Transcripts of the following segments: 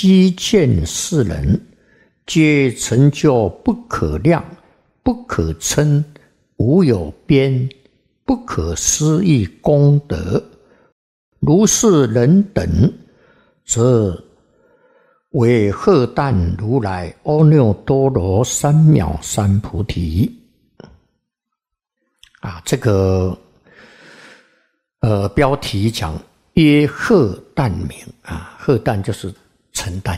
悉见世人，皆成就不可量、不可称、无有边、不可思议功德。如是人等，则为荷担如来阿耨多罗三藐三菩提。这个标题讲曰荷担名荷担就是承担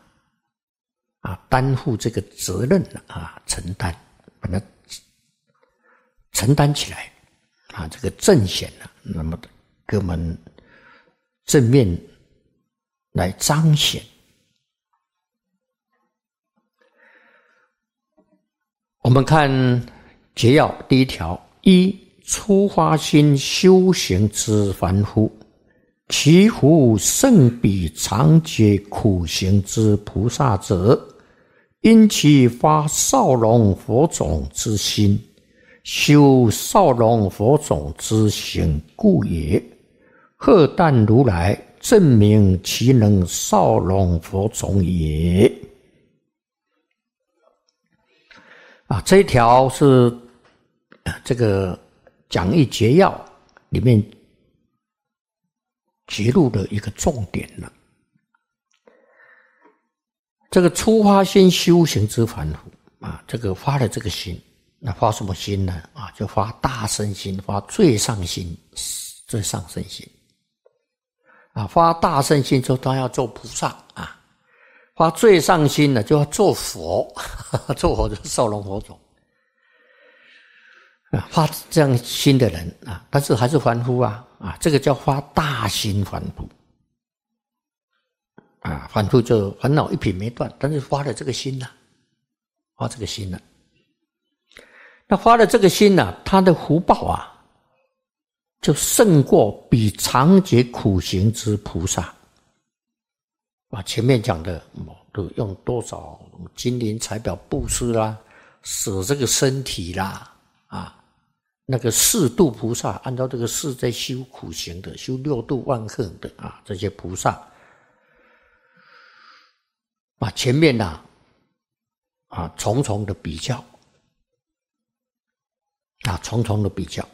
担负这个责任承担，把它承担起来这个正显那么给我们正面来彰显。我们看结要第一条：一、初发心修行之凡夫，其福胜比常劫苦行之菩萨者，因其发少龙佛种之心，修少龙佛种之行故也。荷担如来证明其能少龙佛种也。这一条是这个讲义结要里面揭露的一个重点了。这个初发心修行之凡夫这个发了这个心，那发什么心呢？就发大乘心，发最上心，最上乘心。发大乘心之后，他要做菩萨发最上心呢，就要做佛，做佛就是少龙佛种。发这样心的人但是还是凡夫这个叫发大心凡夫凡夫就烦恼一品没断，但是发了这个心发这个心那发了这个心他的福报就胜过比常劫苦行之菩萨。前面讲的都用多少金银财宝布施啦，舍这个身体啦那个四度菩萨按照这个四在修苦行的，修六度万恨的这些菩萨前面重重的比较重重的比较，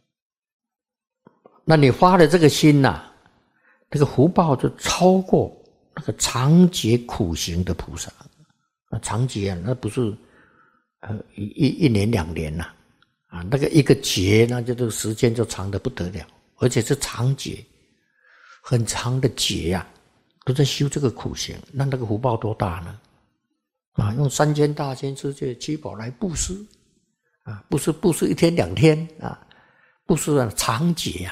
那你发了这个心这个福报就超过那个常劫苦行的菩萨。常劫那不是一年两年那个一个劫，那就这个时间就长得不得了，而且是长劫，很长的劫都在修这个苦行，那个福报多大呢？用3000大千世界七宝来布施布施一天两天布施长劫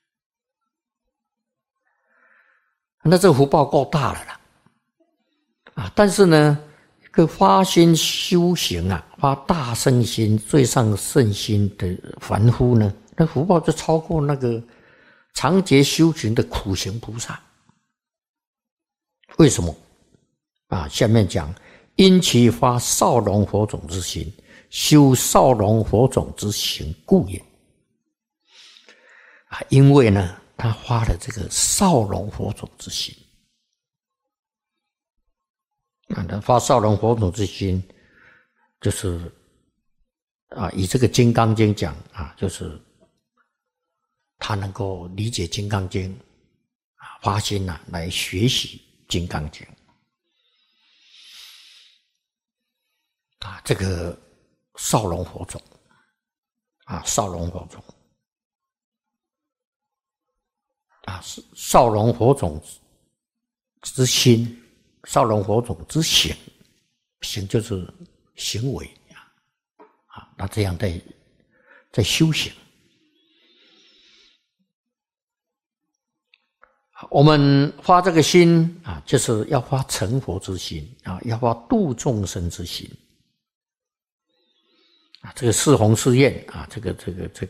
那这个福报够大了但是呢，一个发心修行发大乘心、最上乘心的凡夫呢，那福报就超过那个长劫修行的苦行菩萨。为什么下面讲因其发少龙佛种之心，修少龙佛种之行故也。因为呢他发了这个少龙佛种之心他发少龙佛种之心就是以这个金刚经讲就是他能够理解金刚经发心来学习金刚经这个少龙佛种少龙佛种少龙佛种之心，少龙佛种之行，行就是行为那这样在修行。我们发这个心就是要发成佛之心要发度众生之心这个四弘誓愿这个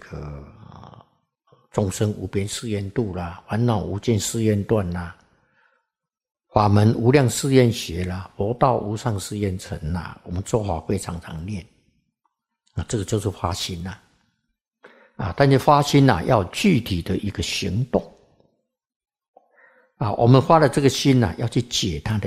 众生无边誓愿度啦，烦恼无尽誓愿断啦，法门无量誓愿学啦，佛道无上誓愿成啦，我们做法会常常念这个就是发心但是发心要具体的一个行动我们发了这个心要去解它的